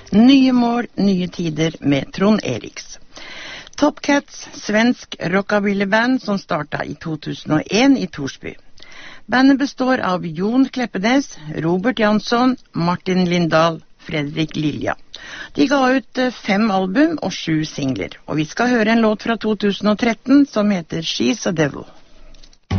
Nye mål, nye tider med Trond Eriks. Top Cats, svensk rockabilly-band som startet i 2001 i Torsby. Bandet består av Jon Kleppenes, Robert Jansson, Martin Lindahl, Fredrik Lilja. De ga ut 5 album og 7 singler, og vi skal høre en låt fra 2013 som heter She's a Devil.